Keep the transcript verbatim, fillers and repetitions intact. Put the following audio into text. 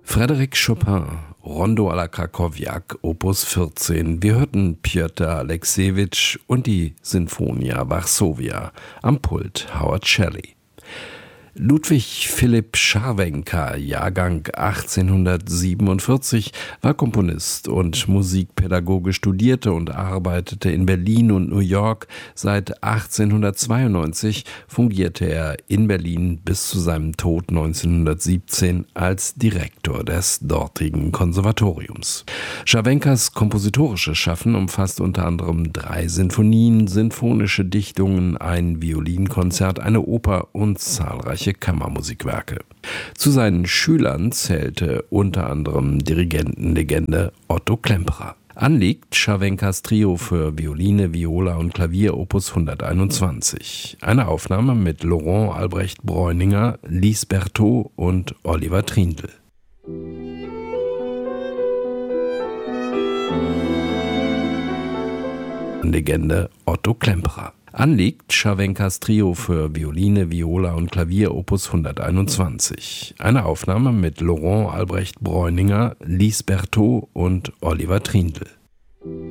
Frédéric Chopin, Rondo à la Krakowiak, Opus vierzehn. Wir hörten Pjotr Aleksejewitsch und die Sinfonia Varsovia, am Pult Howard Shelley. Ludwig Philipp Scharwenka, Jahrgang achtzehnhundertsiebenundvierzig, war Komponist und Musikpädagoge, studierte und arbeitete in Berlin und New York. Seit achtzehnhundertzweiundneunzig fungierte er in Berlin bis zu seinem Tod neunzehnhundertsiebzehn als Direktor des dortigen Konservatoriums. Scharwenkas kompositorisches Schaffen umfasst unter anderem drei Sinfonien, sinfonische Dichtungen, ein Violinkonzert, eine Oper und zahlreiche Kammermusikwerke. Zu seinen Schülern zählte unter anderem Dirigentenlegende Otto Klemperer. Anliegt Scharwenkas Trio für Violine, Viola und Klavier Opus hunderteinundzwanzig. Eine Aufnahme mit Laurent Albrecht Bräuninger, Lise Berthaud und Oliver Trindl. Legende Otto Klemperer. Anliegt Scharwenkas Trio für Violine, Viola und Klavier Opus hunderteinundzwanzig. Eine Aufnahme mit Laurent Albrecht Bräuninger, Lise Berthaud und Oliver Trindl.